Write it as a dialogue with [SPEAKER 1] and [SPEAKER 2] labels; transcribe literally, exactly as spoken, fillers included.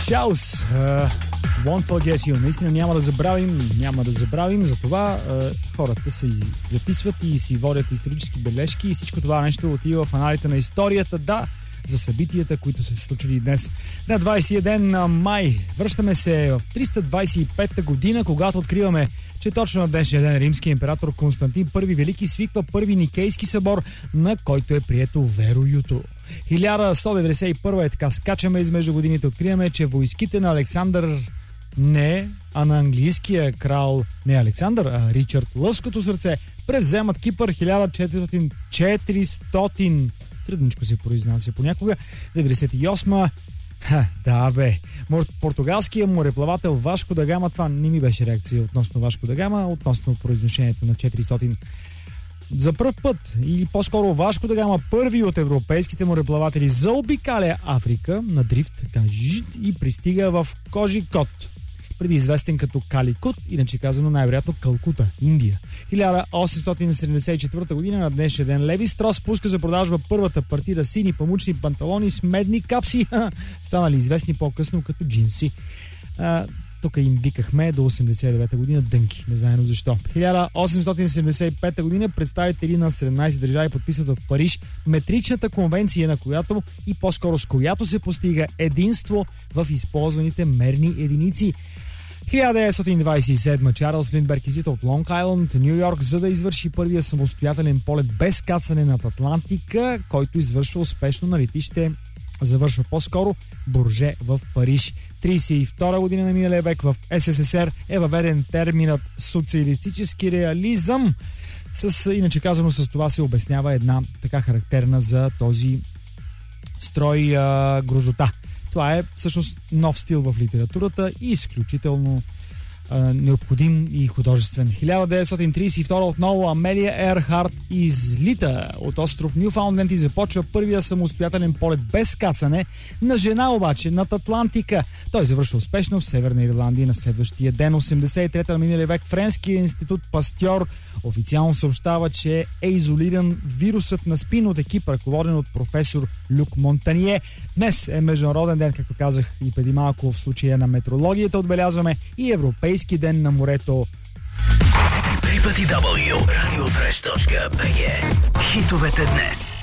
[SPEAKER 1] Shouse. Uh, won't forget you. Наистина няма да забравим, няма да забравим. Затова uh, хората се из... записват и си водят исторически бележки и всичко това нещо отива в аналите на историята. Да, за събитията, които са се случили днес. На двайсетия ден на май. Връщаме се в триста двайсет и пета година, когато откриваме, че точно на днешния ден римският император Константин Първи Велики свиква Първи Никейски събор, на който е прието вероюто. хиляда сто деветдесет и първа е така. Скачаме измежду годините. Откриваме, че войските на Александър не, а на английския крал не Александър, а Ричард Лъвското сърце превземат Кипър. Хиляда четиристотин трудничко се произнася понякога. деветдесет и осма. Ха, да бе. Португалският мореплавател Вашко да Гама, това не ми беше реакция относно Вашко да Гама, относно произношението на четиристотин. За пръв път, или по-скоро Вашко да Гама, първи от европейските мореплаватели, заобикаля Африка на дрифт, така, и пристига в Кожикот, преди известен като Каликут, иначе казано най-вероятно Калкута, Индия. хиляда осемстотин седемдесет и четвърта година на днешния ден Леви Строс пуска за продажба първата партида сини памучни панталони с медни капси, станали известни по-късно като джинси. А, тук им викахме до осемдесет и девета година дънки, не знаем защо. хиляда осемстотин седемдесет и пета година представители на седемнайсет държави подписват в Париж метричната конвенция, на която и по-скоро с която се постига единство в използваните мерни единици. хиляда деветстотин двайсет и седма Чарлз Линдберг излита от Лонг Айлънд, Ню Йорк, за да извърши първия самостоятелен полет без кацане над Атлантика, който извършва успешно на летище, завършва по-скоро Борже в Париж. трийсет и втора година на миналия век в СССР е въведен терминът социалистически реализъм. С, иначе казано, с това се обяснява една така характерна за този строй а, грозота. Това е всъщност нов стил в литературата и изключително а, необходим и художествен. хиляда деветстотин трийсет и втора отново Амелия Ерхарт излита от остров Нюфаундленд и започва първия самостоятелен полет без кацане на жена обаче над Атлантика. Той завършва успешно в Северна Ирландия на следващия ден. осемдесет и трета на миналия век Френския институт Пастьор официално съобщава, че е изолиран вирусът на СПИН от екип, ръководен от професор Люк Монтание. Днес е международен ден, както казах и преди малко в случая на метрологията отбелязваме, и Европейски ден на морето.
[SPEAKER 2] три пъти дабъл ю радио треш точка би джи. Хитовете днес.